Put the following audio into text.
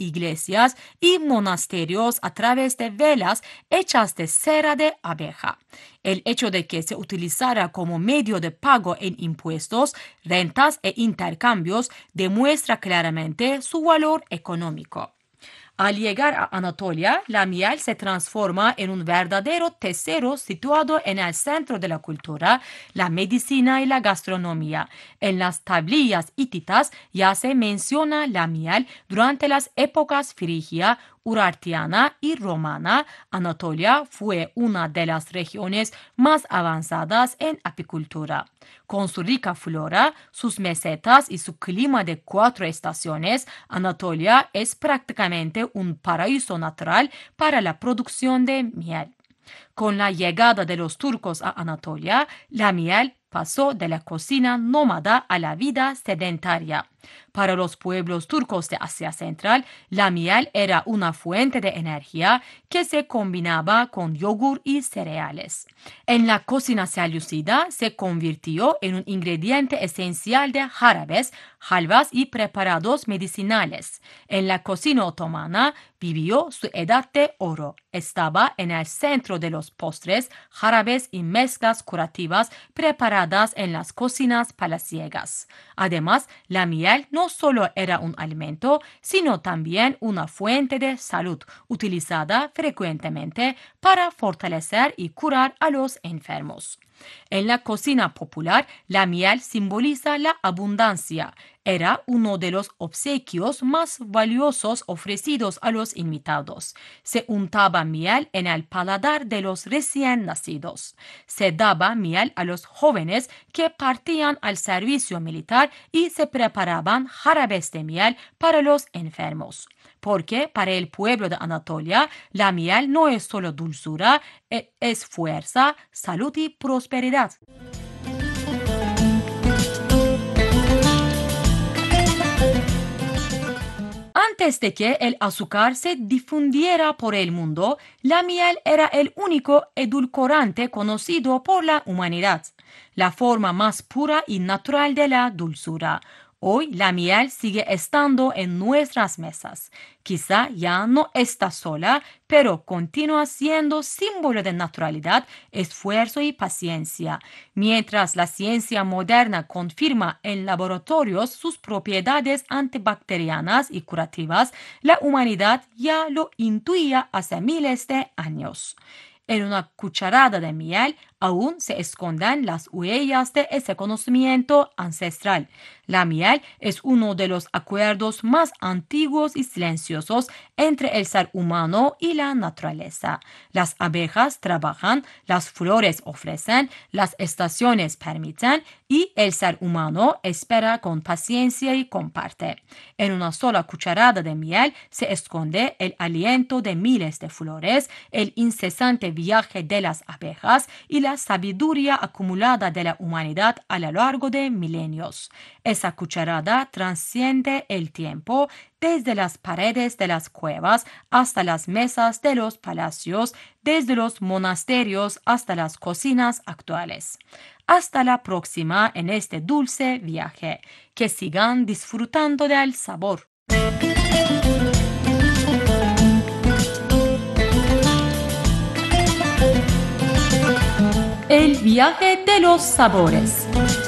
iglesias y monasterios a través de velas hechas de cera de abeja. El hecho de que se utilizara como medio de pago en impuestos, rentas e intercambios demuestra claramente su valor económico. Al llegar a Anatolia, la miel se transforma en un verdadero tesoro situado en el centro de la cultura, la medicina y la gastronomía. En las tablillas hititas ya se menciona la miel durante las épocas frigia, urartiana y romana. Anatolia fue una de las regiones más avanzadas en apicultura. Con su rica flora, sus mesetas y su clima de 4 estaciones, Anatolia es prácticamente un paraíso natural para la producción de miel. Con la llegada de los turcos a Anatolia, la miel pasó de la cocina nómada a la vida sedentaria. Para los pueblos turcos de Asia Central, la miel era una fuente de energía que se combinaba con yogur y cereales. En la cocina selyúcida se convirtió en un ingrediente esencial de jarabes, halvas y preparados medicinales. En la cocina otomana vivió su edad de oro. Estaba en el centro de los postres, jarabes y mezclas curativas preparadas en las cocinas palaciegas. Además, la miel no solo era un alimento, sino también una fuente de salud, utilizada frecuentemente para fortalecer y curar a los enfermos. En la cocina popular, la miel simboliza la abundancia. Era uno de los obsequios más valiosos ofrecidos a los invitados. Se untaba miel en el paladar de los recién nacidos. Se daba miel a los jóvenes que partían al servicio militar y se preparaban jarabes de miel para los enfermos. Porque para el pueblo de Anatolia, la miel no es solo dulzura, es fuerza, salud y prosperidad. Antes de que el azúcar se difundiera por el mundo, la miel era el único edulcorante conocido por la humanidad, la forma más pura y natural de la dulzura. Hoy la miel sigue estando en nuestras mesas. Quizá ya no está sola, pero continúa siendo símbolo de naturalidad, esfuerzo y paciencia. Mientras la ciencia moderna confirma en laboratorios sus propiedades antibacterianas y curativas, la humanidad ya lo intuía hace miles de años. En una cucharada de miel aún se esconden las huellas de ese conocimiento ancestral. La miel es uno de los acuerdos más antiguos y silenciosos entre el ser humano y la naturaleza. Las abejas trabajan, las flores ofrecen, las estaciones permiten y el ser humano espera con paciencia y comparte. En una sola cucharada de miel se esconde el aliento de miles de flores, el incesante viaje de las abejas y la sabiduría acumulada de la humanidad a lo largo de milenios. Esa cucharada trasciende el tiempo, desde las paredes de las cuevas hasta las mesas de los palacios, desde los monasterios hasta las cocinas actuales. Hasta la próxima en este dulce viaje. Que sigan disfrutando del sabor. El viaje de los sabores.